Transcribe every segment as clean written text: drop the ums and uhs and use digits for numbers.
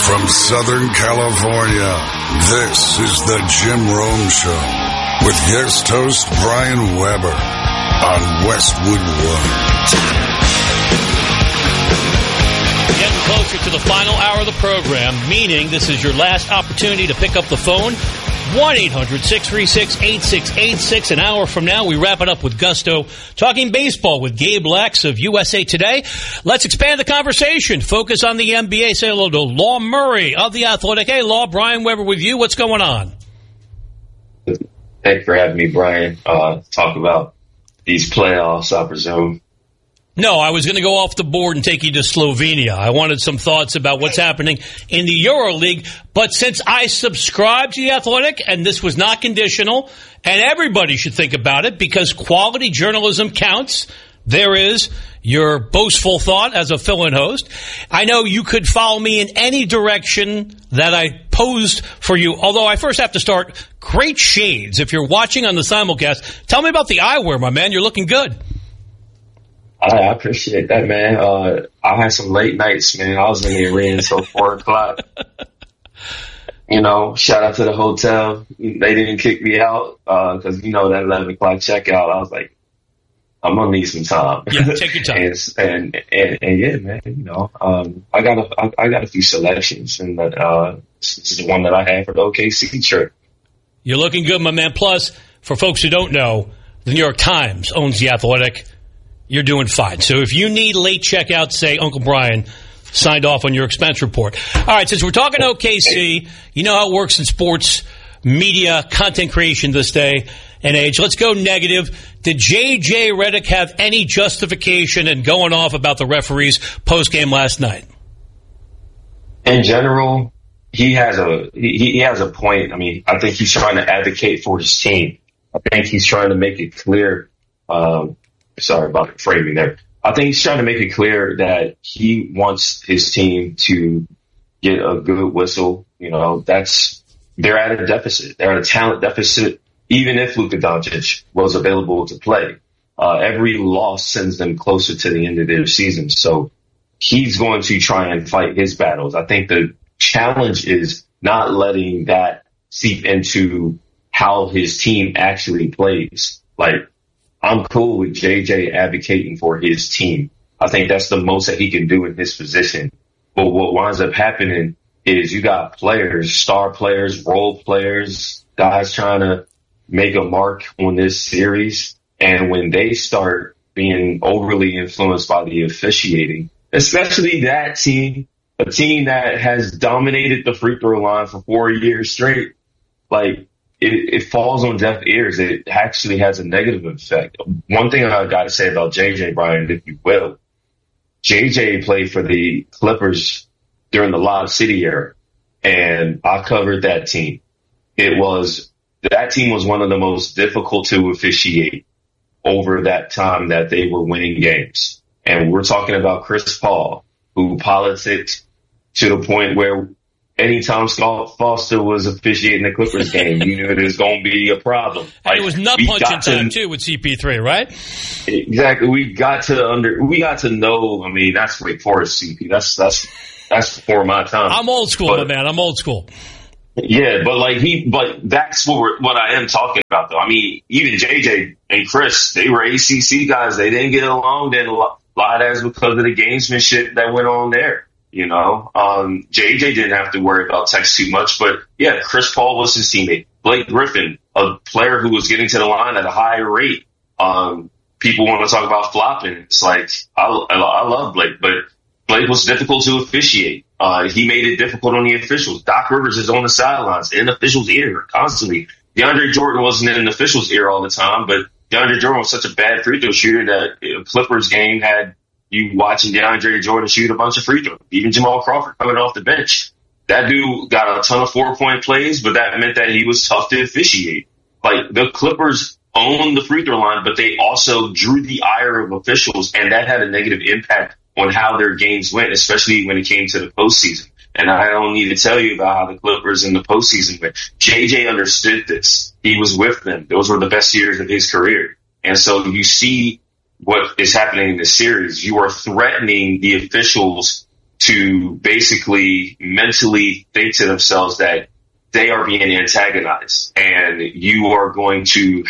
From Southern California, this is the Jim Rome Show with guest host Brian Weber on Westwood One. Getting closer to the final hour of the program, meaning this is your last opportunity to pick up the phone. 1-800-636-8686. An hour from now, we wrap it up with Gusto, talking baseball with Gabe Lex of USA Today. Let's expand the conversation. Focus on the NBA. Say hello to Law Murray of The Athletic. Hey, Law, Brian Weber with you. What's going on? Thanks for having me, Brian. Talk about these playoffs, I presume. No, I was going to go off the board and take you to Slovenia. I wanted some thoughts about what's happening in the EuroLeague. But since I subscribe to The Athletic, and this was not conditional, and everybody should think about it because quality journalism counts, there is your boastful thought as a fill-in host. I know you could follow me in any direction that I posed for you, although I first have to start, great shades. If you're watching on the simulcast, tell me about the eyewear, my man. You're looking good. I appreciate that, man. I had some late nights, man. I was in the arena until 4 o'clock. Shout out to the hotel. They didn't kick me out because, that 11 o'clock checkout, I was like, I'm going to need some time. Yeah, take your time. and yeah, man, I got a few selections, and this is the one that I had for the OKC trip. You're looking good, my man. Plus, for folks who don't know, the New York Times owns The Athletic. You're doing fine. So if you need late checkout, say Uncle Brian signed off on your expense report. All right, since we're talking OKC, you know how it works in sports media, content creation this day and age. Let's go negative. Did J.J. Redick have any justification in going off about the referees post-game last night? In general, he has a point. I mean, I think he's trying to advocate for his team. I think he's trying to make it clear sorry about the framing there. I think he's trying to make it clear that he wants his team to get a good whistle. They're at a deficit. They're at a talent deficit, even if Luka Doncic was available to play. Every loss sends them closer to the end of their season. So he's going to try and fight his battles. I think the challenge is not letting that seep into how his team actually plays. I'm cool with JJ advocating for his team. I think that's the most that he can do in his position. But what winds up happening is you got players, star players, role players, guys trying to make a mark on this series. And when they start being overly influenced by the officiating, especially that team, a team that has dominated the free throw line for 4 years straight, it falls on deaf ears. It actually has a negative effect. One thing I got to say about JJ, Brian, if you will, JJ played for the Clippers during the Lob City era, and I covered that team. That team was one of the most difficult to officiate over that time that they were winning games. And we're talking about Chris Paul, who politicked to the point where anytime Scott Foster was officiating the Clippers game, you knew it was going to be a problem. It was nut punching time too with CP3, right? Exactly. We got to know. I mean, that's Wake Forest CP. That's before my time. I'm old school, my man. I'm old school. Yeah, but that's what I am talking about, though. I mean, even JJ and Chris, they were ACC guys. They didn't get along. Then a lot of that's because of the gamesmanship that went on there. JJ didn't have to worry about text too much, but yeah, Chris Paul was his teammate. Blake Griffin, a player who was getting to the line at a high rate. People want to talk about flopping. It's I love Blake, but Blake was difficult to officiate. He made it difficult on the officials. Doc Rivers is on the sidelines, in the officials' ear constantly. DeAndre Jordan wasn't in the officials' ear all the time, but DeAndre Jordan was such a bad free throw shooter that Clippers game had you watching DeAndre Jordan shoot a bunch of free throws. Even Jamal Crawford coming off the bench. That dude got a ton of 4-point plays, but that meant that he was tough to officiate. The Clippers owned the free throw line, but they also drew the ire of officials, and that had a negative impact on how their games went, especially when it came to the postseason. And I don't need to tell you about how the Clippers in the postseason went. JJ understood this. He was with them. Those were the best years of his career. And so you see what is happening in this series. You are threatening the officials to basically mentally think to themselves that they are being antagonized and you're not going to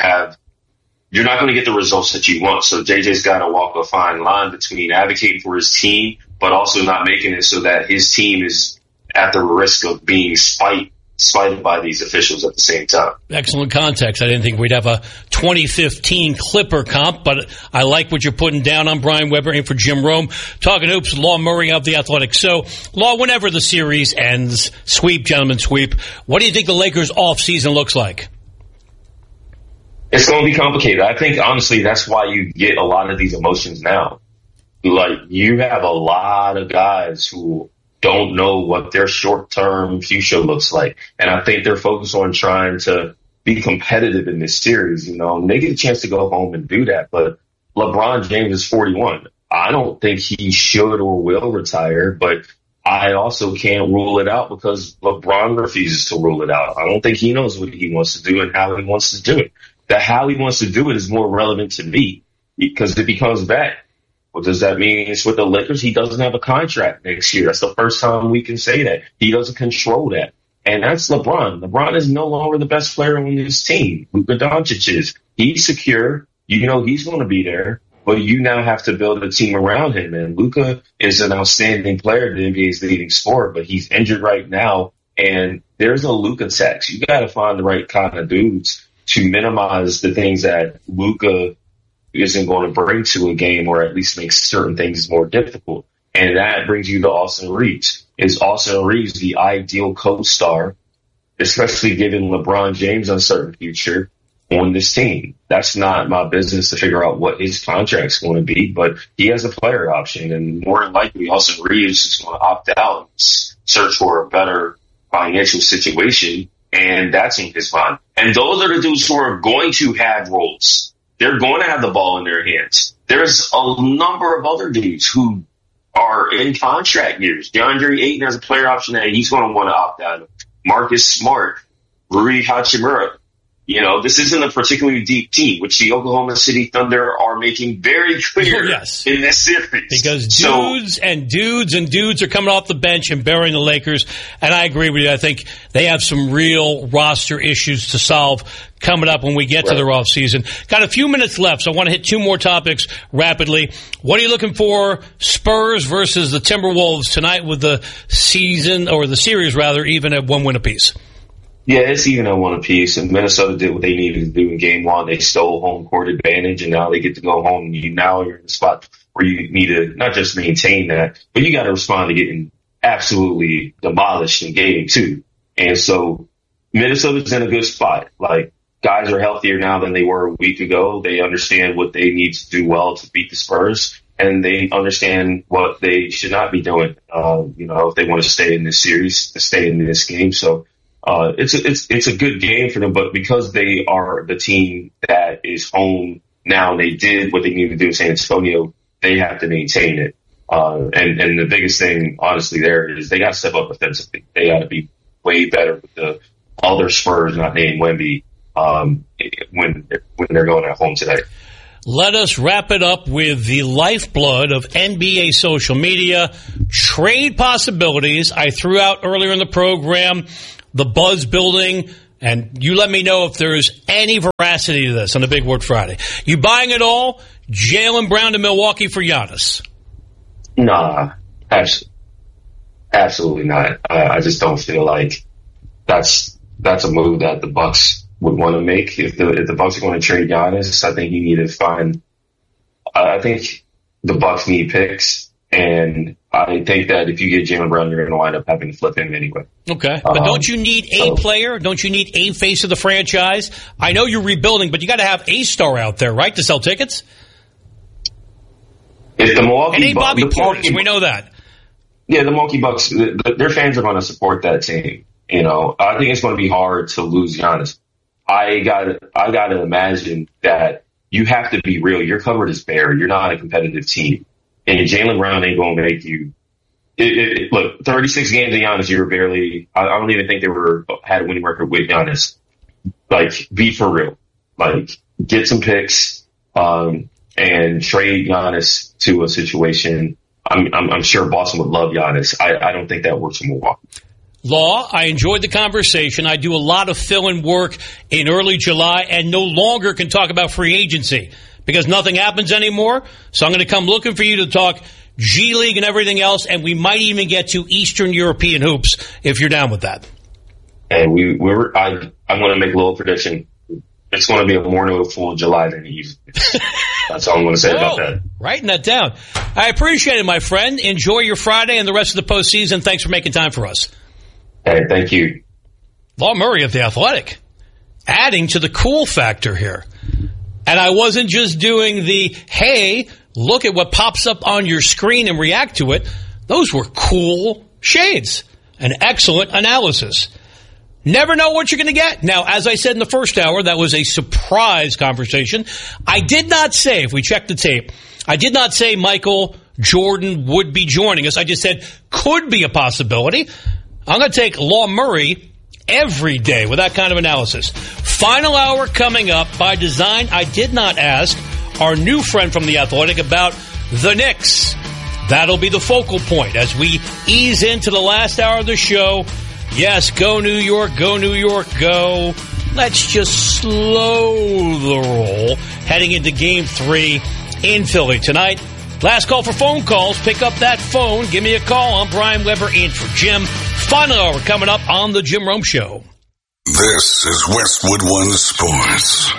get the results that you want. So JJ's got to walk a fine line between advocating for his team, but also not making it so that his team is at the risk of being spited by these officials at the same time. Excellent context. I didn't think we'd have a 2015 Clipper comp, but I like what you're putting down on Brian Weber and for Jim Rome. Talking hoops, Law Murray of The Athletic. So, Law, whenever the series ends, sweep, gentlemen, sweep, what do you think the Lakers' offseason looks like? It's going to be complicated. I think, honestly, that's why you get a lot of these emotions now. Like, you have a lot of guys who don't know what their short-term future looks like. And I think they're focused on trying to be competitive in this series. You know, and they get a chance to go home and do that. But LeBron James is 41. I don't think he should or will retire, but I also can't rule it out because LeBron refuses to rule it out. I don't think he knows what he wants to do and how he wants to do it. How he wants to do it is more relevant to me because if he comes back, what does that mean? It's with the Lakers. He doesn't have a contract next year. That's the first time we can say that. He doesn't control that. And that's LeBron. LeBron is no longer the best player on this team. Luka Doncic is. He's secure. You know he's going to be there. But you now have to build a team around him. And Luka is an outstanding player, the NBA's leading scorer, but he's injured right now. And there's a Luka tax. You got to find the right kind of dudes to minimize the things that Luka isn't going to bring to a game or at least make certain things more difficult. And that brings you to Austin Reeves. Is Austin Reeves the ideal co-star, especially given LeBron James' uncertain future on this team? That's not my business to figure out what his contract's going to be, but he has a player option. And more than likely, Austin Reeves is going to opt out and search for a better financial situation. And that's in his mind. And those are the dudes who are going to have roles. They're going to have the ball in their hands. There's a number of other dudes who are in contract years. DeAndre Ayton has a player option that he's going to want to opt out of. Marcus Smart, Rui Hachimura. You know, this isn't a particularly deep team, which the Oklahoma City Thunder are making very clear in this series. Because dudes are coming off the bench and burying the Lakers. And I agree with you. I think they have some real roster issues to solve coming up when we get to their offseason. Got a few minutes left, so I want to hit two more topics rapidly. What are you looking for, Spurs versus the Timberwolves tonight with the season, or the series rather, even at 1 win apiece? Yeah, it's even at 1 apiece. And Minnesota did what they needed to do in game one. They stole home court advantage, and now they get to go home. Now you're in a spot where you need to not just maintain that, but you got to respond to getting absolutely demolished in game two. And so Minnesota's in a good spot. Like, guys are healthier now than they were a week ago. They understand what they need to do well to beat the Spurs, and they understand what they should not be doing, if they want to stay in this series, to stay in this game. So, it's a good game for them, but because they are the team that is home now, and they did what they needed to do in San Antonio, they have to maintain it. And the biggest thing, honestly, there is they got to step up offensively. They got to be way better with the other Spurs not named Wemby when they're going at home today. Let us wrap it up with the lifeblood of NBA social media, trade possibilities. I threw out earlier in the program the buzz building, and you let me know if there's any veracity to this on the Big Word Friday. You buying it all? Jaylen Brown to Milwaukee for Giannis? Nah, absolutely not. I just don't feel like that's a move that the Bucks would want to make. If the Bucks are going to trade Giannis, I think you need to find. I think the Bucks need picks. And I think that if you get Jaylen Brown, you're going to wind up having to flip him anyway. Okay. But don't you need a player? Don't you need a face of the franchise? I know you're rebuilding, but you got to have a star out there, right, to sell tickets? If the Milwaukee and Bobby Portis, we know that. Yeah, the Milwaukee Bucks, their fans are going to support that team. You know, I think it's going to be hard to lose Giannis. I got to imagine that you have to be real. Your cupboard is bare. You're not a competitive team. And Jaylen Brown ain't going to make you. Look, 36 games of Giannis, you were barely. I don't even think they had a winning record with Giannis. Like, be for real. Like, get some picks, and trade Giannis to a situation I'm sure Boston would love Giannis. I don't think that works in Milwaukee. Law, I enjoyed the conversation. I do a lot of fill-in work in early July and no longer can talk about free agency because nothing happens anymore. So I'm going to come looking for you to talk G League and everything else, and we might even get to Eastern European hoops if you're down with that. And I'm going to make a little prediction. It's going to be a more notable July than it used to be. That's all I'm going to say about that. Writing that down. I appreciate it, my friend. Enjoy your Friday and the rest of the postseason. Thanks for making time for us. Hey, thank you. Law Murray of The Athletic, adding to the cool factor here. And I wasn't just doing the, hey, look at what pops up on your screen and react to it. Those were cool shades. An excellent analysis. Never know what you're going to get. Now, as I said in the first hour, that was a surprise conversation. I did not say, if we check the tape, I did not say Michael Jordan would be joining us. I just said could be a possibility. I'm going to take Law Murray every day with that kind of analysis. Final hour coming up. By design, I did not ask our new friend from The Athletic about the Knicks. That'll be the focal point as we ease into the last hour of the show. Yes, go New York, go New York, go. Let's just slow the roll heading into Game 3 in Philly tonight. Last call for phone calls. Pick up that phone. Give me a call. I'm Brian Weber in for Jim. Final hour coming up on The Jim Rome Show. This is Westwood One Sports.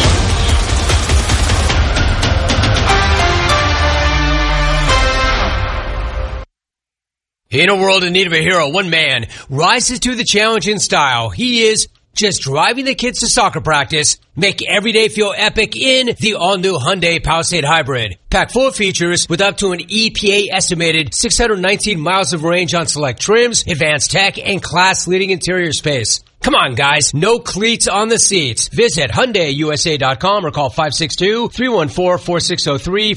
In a world in need of a hero, one man rises to the challenge in style. He is just driving the kids to soccer practice, make every day feel epic in the all-new Hyundai Palisade Hybrid. Packed full of features with up to an EPA-estimated 619 miles of range on select trims, advanced tech, and class-leading interior space. Come on, guys. No cleats on the seats. Visit HyundaiUSA.com or call 562-314-4603,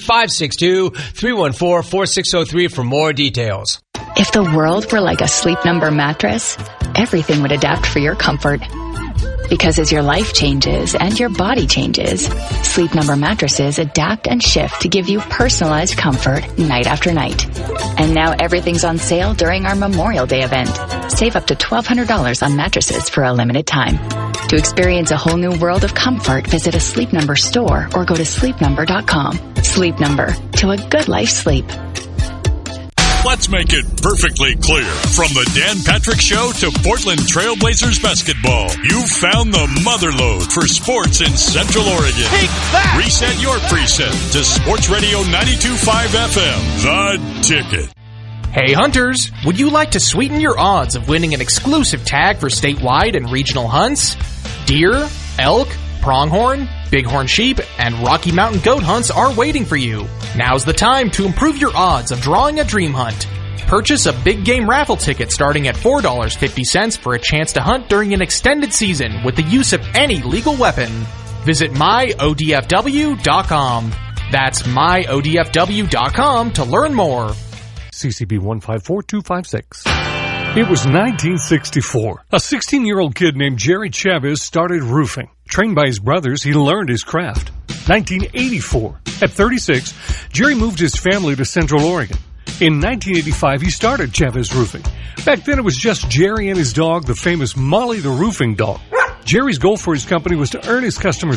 562-314-4603 for more details. If the world were like a Sleep Number mattress, everything would adapt for your comfort. Because as your life changes and your body changes, Sleep Number mattresses adapt and shift to give you personalized comfort night after night. And now everything's on sale during our Memorial Day event. Save up to $1,200 on mattresses for a limited time. To experience a whole new world of comfort, visit a Sleep Number store or go to sleepnumber.com. Sleep Number, to a good life sleep. Let's make it perfectly clear. From the Dan Patrick Show to Portland Trailblazers basketball, you've found the motherlode for sports in Central Oregon. Take that! Reset your preset to Sports Radio 92.5 FM, The Ticket. Hey hunters, would you like to sweeten your odds of winning an exclusive tag for statewide and regional hunts? Deer, elk, pronghorn, bighorn sheep, and Rocky Mountain goat hunts are waiting for you. Now's the time to improve your odds of drawing a dream hunt. Purchase a big game raffle ticket starting at $4.50 for a chance to hunt during an extended season with the use of any legal weapon. Visit myodfw.com. That's myodfw.com to learn more. CCB 154256. It was 1964. A 16-year-old kid named Jerry Chavez started roofing. Trained by his brothers, he learned his craft. 1984. At 36, Jerry moved his family to Central Oregon. In 1985, he started Chavez Roofing. Back then, it was just Jerry and his dog, the famous Molly the Roofing Dog. Jerry's goal for his company was to earn his customers'